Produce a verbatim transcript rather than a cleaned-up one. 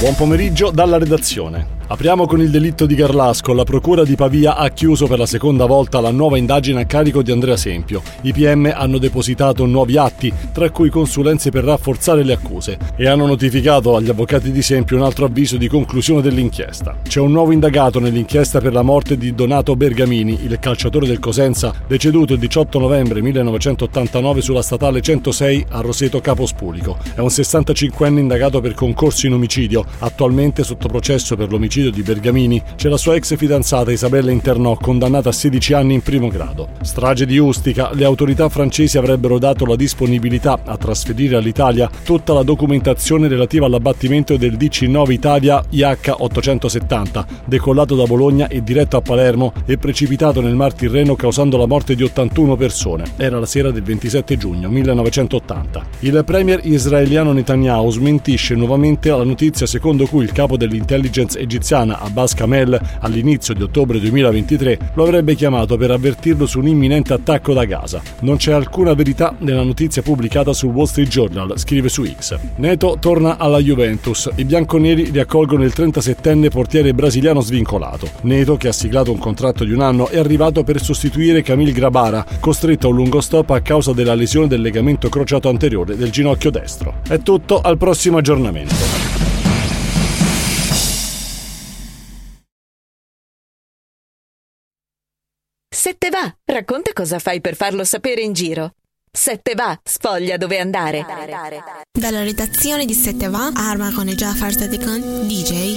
Buon pomeriggio dalla redazione. Apriamo con il delitto di Garlasco. La procura di Pavia ha chiuso per la seconda volta la nuova indagine a carico di Andrea Sempio. I P M hanno depositato nuovi atti, tra cui consulenze per rafforzare le accuse, e hanno notificato agli avvocati di Sempio un altro avviso di conclusione dell'inchiesta. C'è un nuovo indagato nell'inchiesta per la morte di Donato Bergamini, il calciatore del Cosenza, deceduto il diciotto novembre millenovecentottantanove sulla statale centosei a Roseto Capospulico. È un sessantacinquenne indagato per concorso in omicidio. Attualmente sotto processo per l'omicidio di Bergamini c'è la sua ex fidanzata Isabella Internò, condannata a sedici anni in primo grado. Strage di Ustica. Le autorità francesi avrebbero dato la disponibilità a trasferire all'Italia tutta la documentazione relativa all'abbattimento del D C nove Italia I H ottocentosettanta, decollato da Bologna e diretto a Palermo e precipitato nel Mar Tirreno causando la morte di ottantuno persone. Era la sera del ventisette giugno millenovecentottanta. Il premier israeliano Netanyahu smentisce nuovamente la notizia secondo cui il capo dell'intelligence egiziana Abbas Kamel all'inizio di ottobre duemilaventitré lo avrebbe chiamato per avvertirlo su un imminente attacco da Gaza. Non c'è alcuna verità nella notizia pubblicata sul Wall Street Journal, scrive su X. Neto torna alla Juventus. I bianconeri riaccolgono il trentasettenne portiere brasiliano svincolato. Neto, che ha siglato un contratto di un anno, è arrivato per sostituire Camille Grabara, costretto a un lungo stop a causa della lesione del legamento crociato anteriore del ginocchio destro. È tutto, al prossimo aggiornamento. Se te va, racconta cosa fai per farlo sapere in giro. Se te va, sfoglia dove andare. Dalla redazione di Se te va, Arma con Jafar Sadikan, D J.